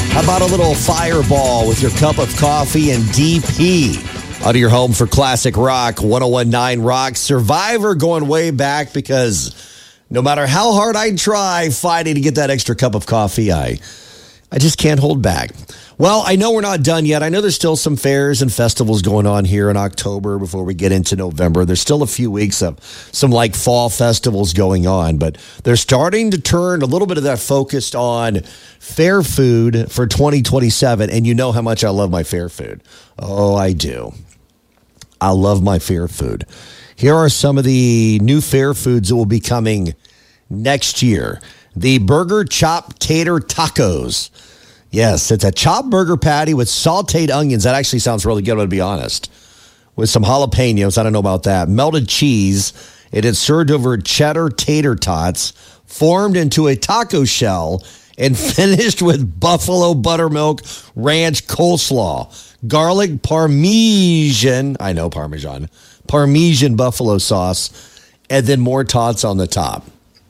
How about a little fireball with your cup of coffee and DP? Out of your home for classic rock, 101.9 Rock. Survivor going way back because no matter how hard I try fighting to get that extra cup of coffee, I just can't hold back. Well, I know we're not done yet. I know there's still some fairs and festivals going on here in October before we get into November. There's still a few weeks of some like fall festivals going on, but they're starting to turn a little bit of that focused on fair food for 2027. And you know how much I love my fair food. Oh, I do. I love my fair food. Here are some of the new fair foods that will be coming next year. The Burger Chop Tater Tacos. Yes, it's a chopped burger patty with sauteed onions. That actually sounds really good, to be honest. With some jalapenos. I don't know about that. Melted cheese. It is served over cheddar tater tots, formed into a taco shell, and finished with buffalo buttermilk ranch coleslaw, garlic parmesan. I know Parmesan. Parmesan buffalo sauce, and then more tots on the top.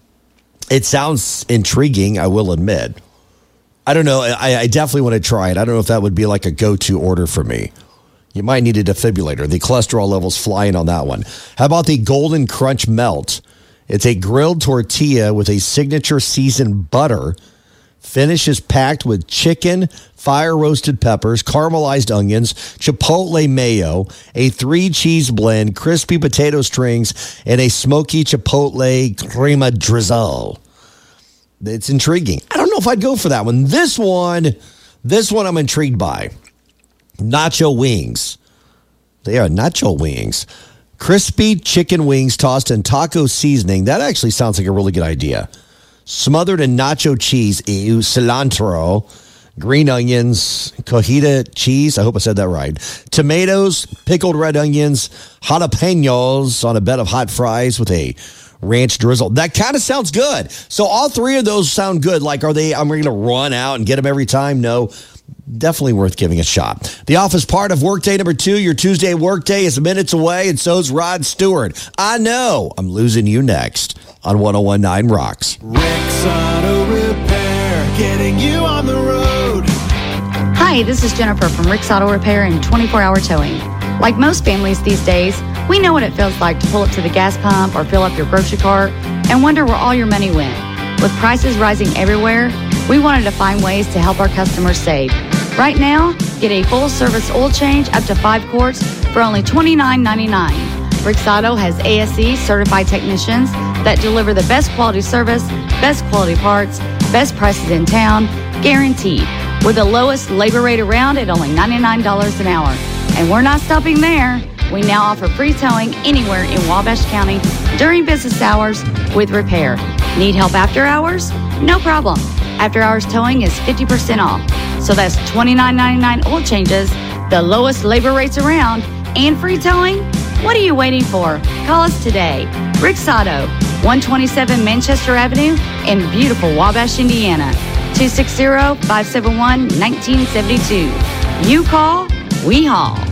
It sounds intriguing, I will admit. I don't know. I definitely want to try it. I don't know if that would be like a go-to order for me. You might need a defibrillator. The cholesterol level's flying on that one. How about the Golden Crunch Melt? It's a grilled tortilla with a signature seasoned butter. Finish is packed with chicken, fire-roasted peppers, caramelized onions, chipotle mayo, a 3-cheese blend, crispy potato strings, and a smoky chipotle crema drizzle. It's intriguing. I don't know if I'd go for that one. This one I'm intrigued by. Nacho wings. They are nacho wings. Crispy chicken wings tossed in taco seasoning. That actually sounds like a really good idea. Smothered in nacho cheese, cilantro, green onions, cojita cheese. I hope I said that right. Tomatoes, pickled red onions, jalapenos on a bed of hot fries with a ranch drizzle. That kind of sounds good. So all three of those sound good. Like, I'm going to run out and get them every time? No. Definitely worth giving a shot. The Office part of Workday number 2. Your Tuesday workday is minutes away, and so's Rod Stewart. I know. I'm losing you next on 101.9 Rocks. Rick's Auto Repair, getting you on the road. Hi, this is Jennifer from Rick's Auto Repair and 24-hour towing. Like most families these days, we know what it feels like to pull up to the gas pump or fill up your grocery cart and wonder where all your money went. With prices rising everywhere, we wanted to find ways to help our customers save. Right now, get a full-service oil change up to 5 quarts for only $29.99. Rick's Auto has ASE certified technicians that deliver the best quality service, best quality parts, best prices in town, guaranteed, with the lowest labor rate around at only $99 an hour. And we're not stopping there. We now offer free towing anywhere in Wabash County during business hours with repair. Need help after hours? No problem. After hours towing is 50% off. So that's $29.99 oil changes, the lowest labor rates around, and free towing? What are you waiting for? Call us today. Rick's Auto, 127 Manchester Avenue in beautiful Wabash, Indiana. 260-571-1972. You call, we haul.